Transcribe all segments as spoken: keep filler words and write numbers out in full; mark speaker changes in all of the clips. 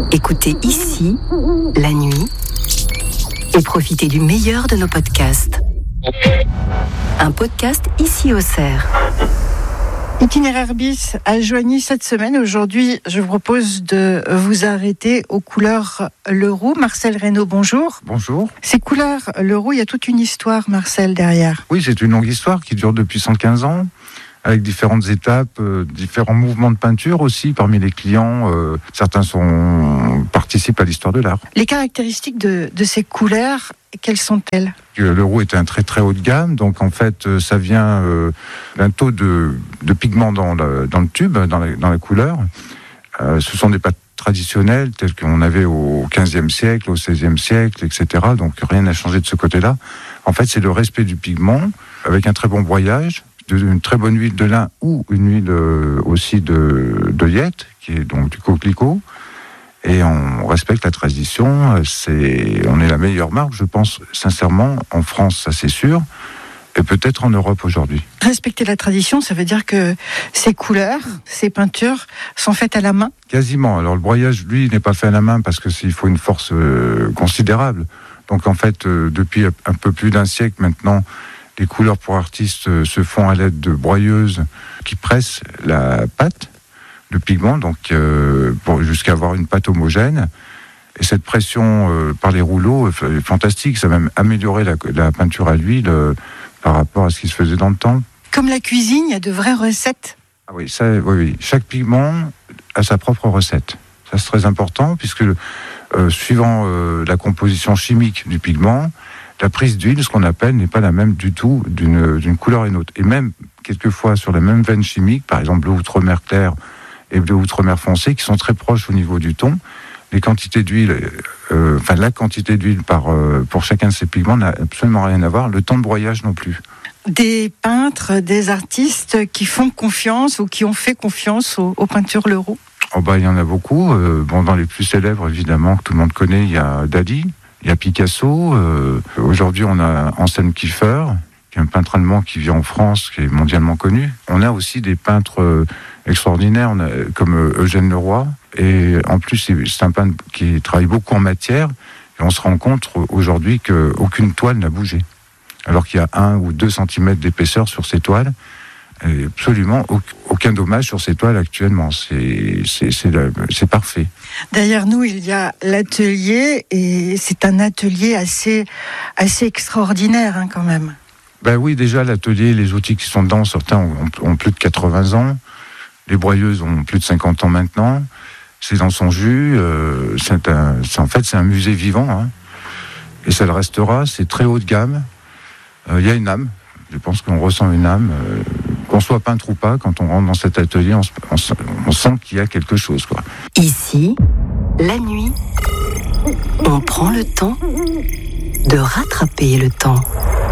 Speaker 1: Écoutez ici, la nuit, et profitez du meilleur de nos podcasts. Un podcast ici au Cerf.
Speaker 2: Itinéraire bis à Joigny cette semaine. Aujourd'hui, je vous propose de vous arrêter aux couleurs Leroux. Marcel Reynaud, bonjour.
Speaker 3: Bonjour.
Speaker 2: Ces couleurs Leroux, il y a toute une histoire, Marcel, derrière.
Speaker 3: Oui, c'est une longue histoire qui dure depuis cent quinze ans, avec différentes étapes, euh, différents mouvements de peinture aussi parmi les clients. Euh, certains sont, participent à l'histoire de l'art.
Speaker 2: Les caractéristiques de, de ces couleurs, quelles sont-elles ?
Speaker 3: Leroux est un très très haut de gamme, donc en fait ça vient euh, d'un taux de, de pigment dans le, dans le tube, dans la, dans la couleur. Euh, ce sont des pâtes traditionnelles telles qu'on avait au quinzième siècle, au seizième siècle, et cetera. Donc rien n'a changé de ce côté-là. En fait, c'est le respect du pigment avec un très bon broyage, de, une très bonne huile de lin ou une huile euh, aussi de, de yette, qui est donc du coquelicot. Et on respecte la tradition. C'est, on est la meilleure marque, je pense, sincèrement, en France, ça c'est sûr, et peut-être en Europe aujourd'hui.
Speaker 2: Respecter la tradition, ça veut dire que ces couleurs, ces peintures sont faites à la main ?
Speaker 3: Quasiment. Alors le broyage, lui, n'est pas fait à la main parce que il faut une force euh, considérable. Donc en fait, euh, depuis un peu plus d'un siècle maintenant, les couleurs pour artistes euh, se font à l'aide de broyeuses qui pressent la pâte, le pigment, donc euh, pour, jusqu'à avoir une pâte homogène. Et cette pression euh, par les rouleaux est fantastique. Ça a même amélioré la, la peinture à l'huile euh, par rapport à ce qui se faisait dans le temps.
Speaker 2: Comme la cuisine, il y a de vraies recettes.
Speaker 3: Ah oui, ça, oui, oui. Chaque pigment a sa propre recette. Ça, c'est très important, puisque euh, suivant euh, la composition chimique du pigment, la prise d'huile, ce qu'on appelle, n'est pas la même du tout d'une, d'une couleur à une autre. Et même, quelquefois, sur la même veine chimique, par exemple bleu outremer clair et bleu outremer foncé, qui sont très proches au niveau du ton, les quantités d'huile, euh, enfin la quantité d'huile par, euh, pour chacun de ces pigments n'a absolument rien à voir, le temps de broyage non plus.
Speaker 2: Des peintres, des artistes qui font confiance ou qui ont fait confiance aux, aux peintures Leroux ?
Speaker 3: Oh bah, il y en a beaucoup. Euh, bon, dans les plus célèbres, évidemment, que tout le monde connaît, il y a Dali, il y a Picasso. Euh, aujourd'hui, on a Anselm Kiefer, qui est un peintre allemand qui vit en France, qui est mondialement connu. On a aussi des peintres euh, extraordinaires, on a, comme euh, Eugène Leroy. Et en plus, c'est, c'est un peintre qui travaille beaucoup en matière. Et on se rend compte aujourd'hui qu'aucune toile n'a bougé. Alors qu'il y a un ou deux centimètres d'épaisseur sur ces toiles. Et absolument aucun dommage sur ces toiles actuellement. C'est, c'est, c'est, c'est parfait.
Speaker 2: Derrière nous, il y a l'atelier. Et c'est un atelier assez, assez extraordinaire hein, quand même.
Speaker 3: Ben oui, déjà l'atelier, les outils qui sont dedans, certains ont, ont plus de quatre-vingts ans. Les broyeuses ont plus de cinquante ans maintenant. C'est dans son jus. Euh, c'est un, c'est, en fait, c'est un musée vivant. Hein. Et ça le restera. C'est très haut de gamme. Il euh, y a une âme. Je pense qu'on ressent une âme. Euh, qu'on soit peintre ou pas, quand on rentre dans cet atelier, on, on, on sent qu'il y a quelque chose, quoi.
Speaker 1: Ici, la nuit, on prend le temps de rattraper le temps.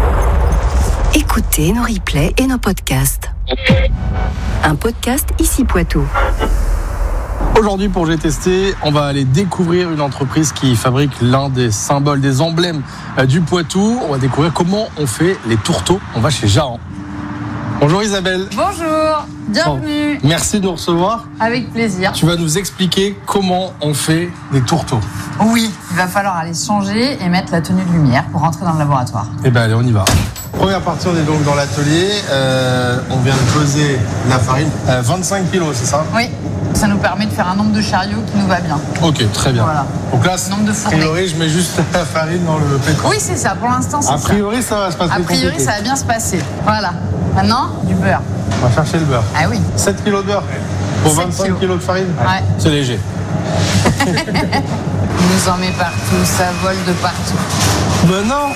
Speaker 1: Écoutez nos replays et nos podcasts. Un podcast ici Poitou.
Speaker 4: Aujourd'hui, pour J'ai testé, on va aller découvrir une entreprise qui fabrique l'un des symboles, des emblèmes du Poitou. On va découvrir comment on fait les tourteaux. On va chez Jaran. Bonjour Isabelle.
Speaker 5: Bonjour, bienvenue.
Speaker 4: Bon, merci de nous recevoir.
Speaker 5: Avec plaisir.
Speaker 4: Tu vas nous expliquer comment on fait des tourteaux.
Speaker 5: Oui, il va falloir aller changer et mettre la tenue de lumière pour rentrer dans le laboratoire.
Speaker 4: Eh bien allez, on y va. Première partie, on est donc dans l'atelier. Euh, on vient de peser la farine. Euh, vingt-cinq kilos, c'est ça ?
Speaker 5: Oui, ça nous permet de faire un nombre de chariots qui nous va bien.
Speaker 4: Ok, très bien.
Speaker 5: Voilà.
Speaker 4: Donc là,
Speaker 5: nombre de
Speaker 4: a priori, je mets juste la farine dans le pétrin.
Speaker 5: Oui, c'est ça. Pour l'instant, c'est ça.
Speaker 4: A priori, ça, ça va se passer.
Speaker 5: A priori,
Speaker 4: compliqué.
Speaker 5: ça va bien se passer. Voilà. Maintenant, du beurre.
Speaker 4: On va chercher le beurre.
Speaker 5: Ah oui.
Speaker 4: sept kilos de beurre pour vingt-cinq kilos de farine.
Speaker 5: Ouais.
Speaker 4: C'est léger.
Speaker 5: Il nous en met partout, ça vole de partout.
Speaker 4: Ben non.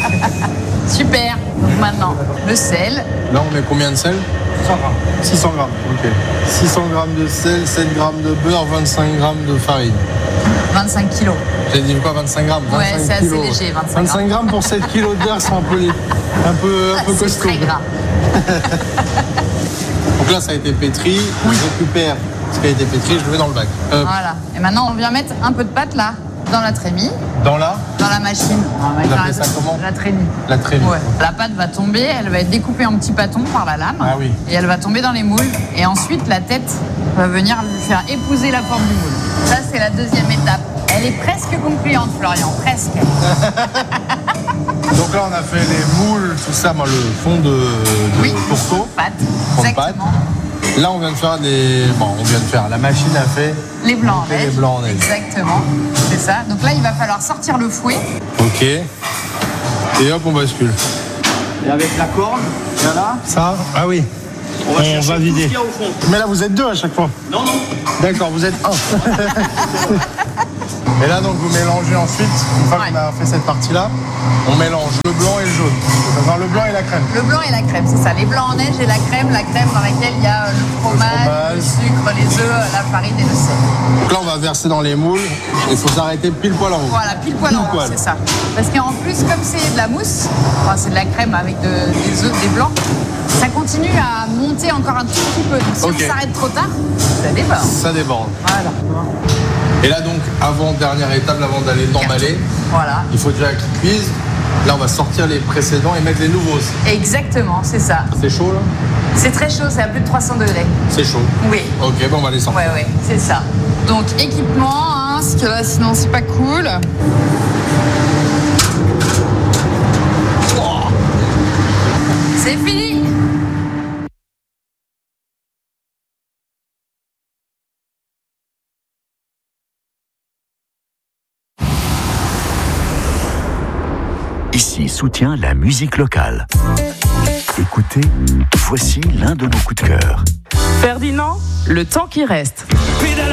Speaker 5: Super. Donc maintenant, le sel.
Speaker 4: Là, on met combien de sel ? six cents grammes. six cents grammes, ok. six cents grammes de sel, sept grammes de beurre, vingt-cinq grammes de farine.
Speaker 5: vingt-cinq kilos.
Speaker 4: J'ai dit quoi, vingt-cinq grammes
Speaker 5: Ouais,
Speaker 4: vingt-cinq
Speaker 5: c'est
Speaker 4: kilos.
Speaker 5: assez léger, vingt-cinq,
Speaker 4: vingt-cinq grammes pour sept kilos de beurre, c'est un peu, un peu, un peu
Speaker 5: C'est
Speaker 4: costaud.
Speaker 5: très gras.
Speaker 4: Donc là, ça a été pétri. On récupère ce qui a été pétri, je le mets dans le bac. Hop.
Speaker 5: Voilà. Et maintenant, on vient mettre un peu de pâte là, dans la trémie.
Speaker 4: Dans la
Speaker 5: Dans la machine.
Speaker 4: Vous appelez ça comment ?
Speaker 5: La trémie.
Speaker 4: La trémie.
Speaker 5: Ouais. La pâte va tomber, elle va être découpée en petits pâtons par la lame.
Speaker 4: Ah oui.
Speaker 5: Et elle va tomber dans les moules. Et ensuite, la tête va venir lui faire épouser la forme du moule. Ça, c'est la deuxième étape. Elle est presque concluante, Florian, presque.
Speaker 4: Donc là, on a fait les moules, tout ça, moi, le fond de, de
Speaker 5: Oui,
Speaker 4: tourteau.
Speaker 5: pâte,
Speaker 4: Fond de
Speaker 5: exactement.
Speaker 4: pâte. Là, on vient de faire des... Bon, on vient de faire... La machine a fait...
Speaker 5: Les blancs en
Speaker 4: monter
Speaker 5: neige.
Speaker 4: Les blancs en neige.
Speaker 5: Exactement, c'est ça. Donc là, il va falloir sortir le fouet.
Speaker 4: Ok. Et hop, on bascule.
Speaker 6: Et avec la corne, voilà,
Speaker 4: Ça, ah oui.
Speaker 6: on va chercher tout
Speaker 4: vider.
Speaker 6: ce qu'il y a au fond.
Speaker 4: Mais là, vous êtes deux à chaque fois.
Speaker 6: Non, non.
Speaker 4: D'accord, vous êtes un. Et là, donc, vous mélangez ensuite, une fois
Speaker 5: Ouais.
Speaker 4: qu'on a fait cette partie-là, on mélange le blanc et le jaune. Enfin, le blanc et la crème.
Speaker 5: Le blanc et la crème, c'est ça. Les blancs en neige et la crème. La crème dans laquelle il y a le fromage, le,
Speaker 4: fromage.
Speaker 5: sucre, les œufs, la farine et le sel.
Speaker 4: Donc là, on va verser dans les moules. Il faut s'arrêter pile poil en haut.
Speaker 5: Voilà, pile poil en
Speaker 4: Pile
Speaker 5: haut,
Speaker 4: poil.
Speaker 5: c'est ça. Parce qu'en plus, comme c'est de la mousse, enfin, c'est de la crème avec de- des œufs, des blancs, ça continue à monter encore un tout petit peu. Donc si
Speaker 4: Ok.
Speaker 5: on s'arrête trop tard, ça déborde.
Speaker 4: Ça déborde.
Speaker 5: Voilà.
Speaker 4: Et là, donc, avant, dernière étape, avant d'aller l'emballer,
Speaker 5: Voilà.
Speaker 4: il faut déjà qu'ils cuisent. Là, on va sortir les précédents et mettre les nouveaux aussi.
Speaker 5: Exactement, c'est ça.
Speaker 4: C'est chaud, là?
Speaker 5: C'est très chaud, c'est à plus de trois cents degrés.
Speaker 4: C'est chaud.
Speaker 5: Oui.
Speaker 4: Ok, bon, on va les sortir.
Speaker 5: Ouais, ouais, c'est ça. Donc, équipement, hein, parce que là, sinon, c'est pas cool. Oh. C'est fini.
Speaker 7: Ici soutient la musique locale. Écoutez, voici l'un de nos coups de cœur.
Speaker 8: Ferdinand, le temps qui reste.
Speaker 9: Pédale